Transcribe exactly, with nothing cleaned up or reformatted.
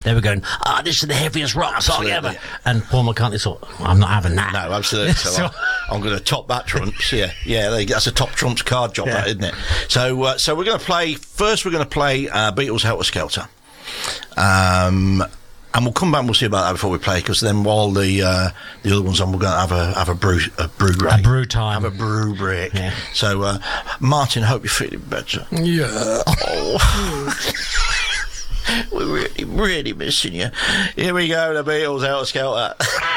they were going, ah, oh, this is the heaviest rock absolutely. song ever. And Paul McCartney thought, well, I'm not having that. No, absolutely. So, So- I'm, I'm going to top that trumps. Yeah, yeah. They, that's a top trumps card job, Yeah. that, isn't it? So, uh, so we're going to play first. We're going to play uh, Beatles Helter Skelter. Um. And we'll come back and we'll see about that before we play, because then while the uh, the other one's on, we're going to have a have a brew a brew break. A brew time. Have a brew break. Yeah. So, uh, Martin, I hope you're feeling better. Yeah. Oh. We're really, really missing you. Here we go, the Beatles, Helter Skelter.